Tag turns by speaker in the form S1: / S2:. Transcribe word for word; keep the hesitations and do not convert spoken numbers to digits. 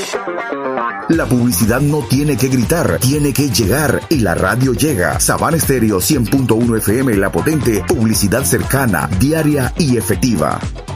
S1: La publicidad no tiene que gritar, tiene que llegar, y la radio llega. Sabana Estéreo cien punto uno F M, La Potente, publicidad cercana, diaria y efectiva.